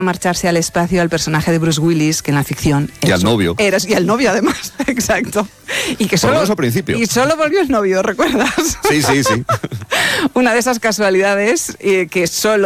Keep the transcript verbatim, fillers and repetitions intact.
marcharse al espacio al personaje de Bruce Willis, que en la ficción... Y al novio. Eras, y al novio, además, exacto. Y que solo, Por lo menos al principio. Y solo volvió el novio, ¿recuerdas? Sí, sí, sí. Una de esas casualidades eh, que solo